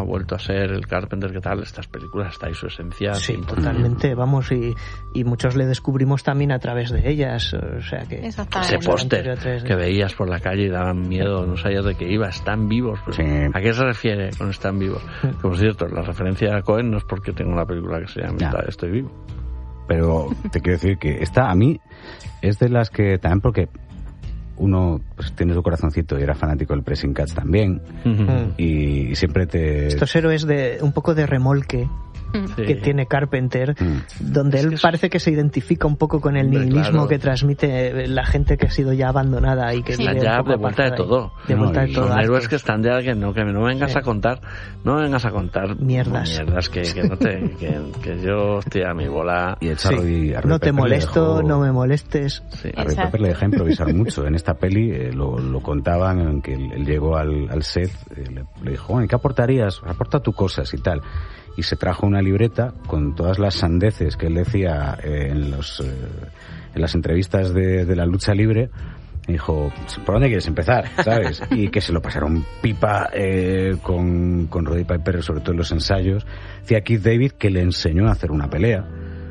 vuelto a ser el Carpenter que tal, estas películas está ahí su esencia. Sí, totalmente, vamos, y muchos le descubrimos también a través de ellas, o sea que... Ese póster que veías por la calle y daban miedo, no sabías de qué iba, están vivos. Pues, sí. ¿A qué se refiere con están vivos? Que, por cierto, la referencia a Cohen no es porque tengo una película que se llama Estoy vivo. Pero te quiero decir que esta a mí es de las que también, porque uno pues tiene su corazoncito y era fanático del Pressing Catch también, y siempre te... Estos héroes de un poco de remolque que tiene Carpenter, donde él parece que se identifica un poco con el nihilismo que transmite la gente que ha sido ya abandonada y que vive ya un poco de vuelta de todo. Son héroes que están ya que no vengas a contar, no me vengas a contar mierdas que no te que yo estoy a mi bola y a no te molesto, no me molestes. A Ray Pepper le deja improvisar mucho. En esta peli lo contaban en que él llegó al set, le dijo, bueno, ¿y qué aportarías? Aporta tus cosas y tal. Y se trajo una libreta con todas las sandeces que él decía en las entrevistas de la lucha libre. Y dijo, ¿por dónde quieres empezar? ¿Sabes? Y que se lo pasaron pipa con Roddy Piper, sobre todo en los ensayos. Decía Keith David que le enseñó a hacer una pelea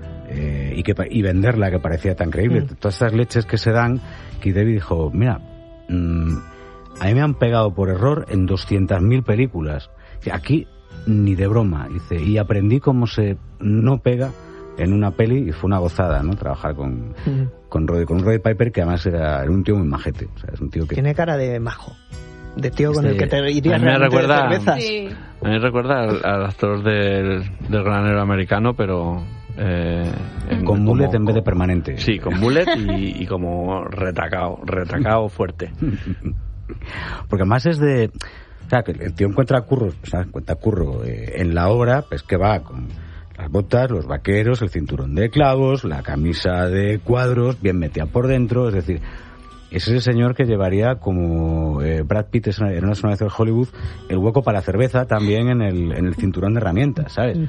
y venderla, que parecía tan creíble. Todas estas leches que se dan, Keith David dijo, mira, a mí me han pegado por error en 200.000 películas. Aquí ni de broma, dice, y aprendí cómo se no pega en una peli y fue una gozada, ¿no? Trabajar con Roddy Piper, que además era un tío muy majete, o sea, es un tío que tiene cara de majo, de tío con el que te irías realmente de cervezas. Sí. A mí me recuerda al actor del Granero Americano, pero con mullet en vez de permanente. Sí, con mullet y como retacado fuerte. Porque además es de... O sea, que el tío encuentra curro en la obra, pues que va con las botas, los vaqueros, el cinturón de clavos, la camisa de cuadros, bien metida por dentro, es decir, ese es el señor que llevaría, como Brad Pitt en Una sola vez en Hollywood, el hueco para la cerveza también en el cinturón de herramientas, ¿sabes?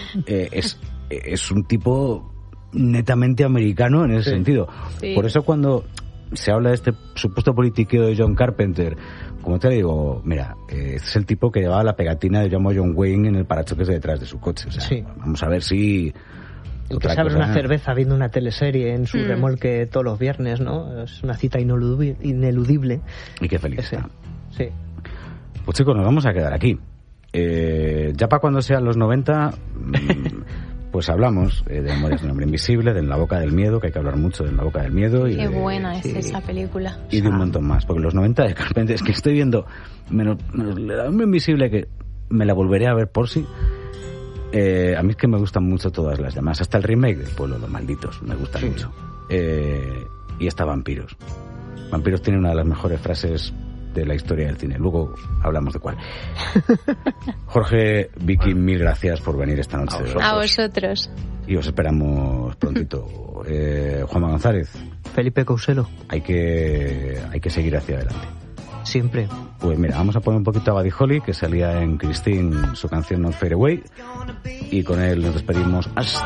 Es un tipo netamente americano en ese sentido. Sí. Por eso cuando se habla de este supuesto politiqueo de John Carpenter, como te digo, mira, es el tipo que llevaba la pegatina de John Wayne en el parachoques de detrás de su coche. O sea, vamos a ver si... El que se abre una cerveza viendo una teleserie en su remolque todos los viernes, ¿no? Es una cita ineludible. Y qué feliz está. Sí. Pues chicos, nos vamos a quedar aquí. Ya para cuando sean los 90... pues hablamos de Memorias de un hombre invisible, de En la boca del miedo, que hay que hablar mucho de En la boca del miedo. Qué buena es esa película. Y de un montón más, porque los 90 de Carpenter, es que estoy viendo menos El hombre invisible, que me la volveré a ver por si. A mí es que me gustan mucho todas las demás, hasta el remake del Pueblo de los Malditos, me gusta mucho. Y está Vampiros. Vampiros tiene una de las mejores frases de la historia del cine. Luego hablamos de cuál. Jorge, Vicky, mil gracias por venir esta noche. A vosotros. Y os esperamos prontito. Juanma González. Felipe Couselo. Hay que seguir hacia adelante. Siempre. Pues mira, vamos a poner un poquito a Buddy Holly, que salía en Christine su canción Not Fade Away. Y con él nos despedimos hasta